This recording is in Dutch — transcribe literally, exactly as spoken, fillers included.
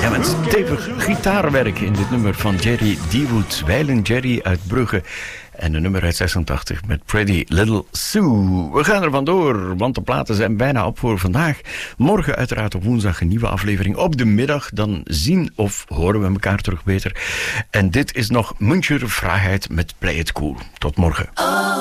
Ja, met stevig gitaarwerk in dit nummer van Jerry Dewood, Wijlen Jerry uit Brugge. En een nummer uit zesentachtig met Pretty Little Sue. We gaan er vandoor, want de platen zijn bijna op voor vandaag. Morgen uiteraard op woensdag een nieuwe aflevering op de middag. Dan zien of horen we elkaar terug beter. En dit is nog Müncher Vrijheid met Play It Cool. Tot morgen.